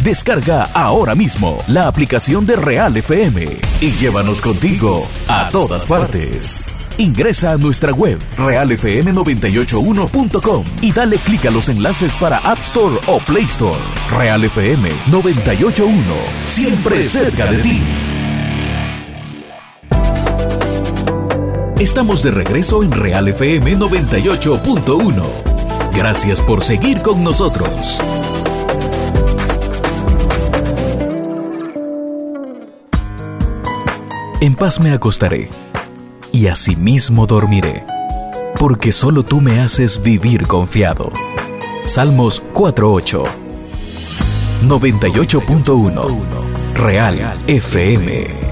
Descarga ahora mismo la aplicación de Real FM y llévanos contigo a todas partes. Ingresa a nuestra web realfm981.com y dale clic a los enlaces para App Store o Play Store. Real FM 981, siempre cerca de ti. Estamos de regreso en Real FM 98.1. Gracias por seguir con nosotros. En paz me acostaré y asimismo dormiré, porque solo tú me haces vivir confiado. Salmos 4:8. 98.1 Real FM.